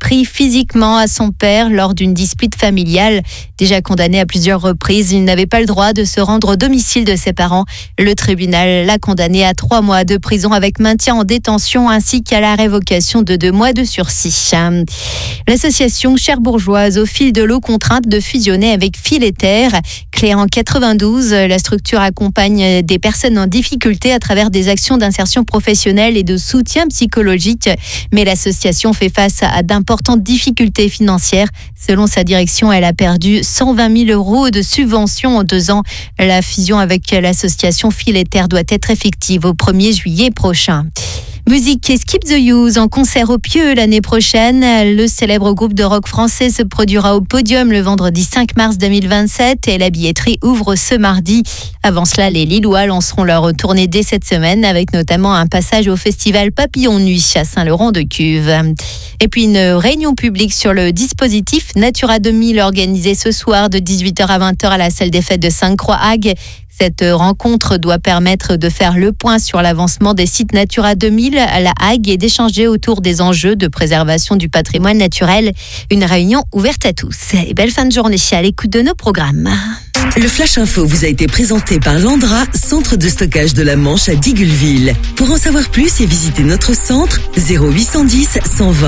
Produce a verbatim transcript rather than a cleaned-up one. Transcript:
pris physiquement à son père lors d'une dispute familiale. Déjà condamné à plusieurs reprises, il n'avait pas le droit de se rendre au domicile de ses parents. Le tribunal l'a condamné à trois mois de prison avec maintien en détention ainsi qu'à la révocation de deux mois de sursis. L'association cherbourgeoise Au fil de l'eau contrainte de fusionner avec Fil et Terre. Créée en quatre-vingt-douze, la structure accompagne des personnes en difficulté à travers des actions d'insertion professionnelle et de soutien psychologique. Mais l'association fait face à d'importantes difficultés financières. Selon sa direction, elle a perdu cent vingt mille euros de subventions en deux ans. La fusion avec l'association Fil et Terre doit être effective au premier juillet prochain. Musique et Skip the Use en concert au Pieux l'année prochaine. Le célèbre groupe de rock français se produira au Podium le vendredi cinq mars deux mille vingt-sept et la billetterie ouvre ce mardi. Avant cela, les Lillois lanceront leur tournée dès cette semaine avec notamment un passage au festival Papillon Nuit à Saint-Laurent-de-Cuve. Et puis une réunion publique sur le dispositif Natura deux mille organisée ce soir de dix-huit heures à vingt heures à la salle des fêtes de Sainte-Croix-Hague. Cette rencontre doit permettre de faire le point sur l'avancement des sites Natura deux mille à la Hague et d'échanger autour des enjeux de préservation du patrimoine naturel. Une réunion ouverte à tous. Et belle fin de journée à l'écoute de nos programmes. Le Flash Info vous a été présenté par Landra, centre de stockage de la Manche à Digulville. Pour en savoir plus et visiter notre centre, zéro huit cent dix cent vingt